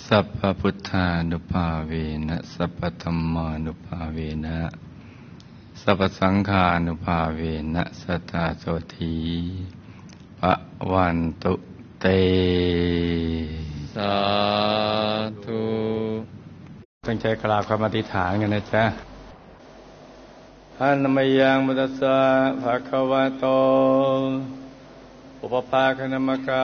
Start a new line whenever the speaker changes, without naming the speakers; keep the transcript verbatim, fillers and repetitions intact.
สัพพพุทธานุภาเวนะสัพพธัมมานุภาเวนะสัพพสังฆานุภาเวนะสัทธาโสธีภวันตุเตสาธุตั้งใจกราบคำอธิษฐานกันนะจ๊ะอะนะมะยังมุตัสสะภะคะวะโตอุปภาคณมกะ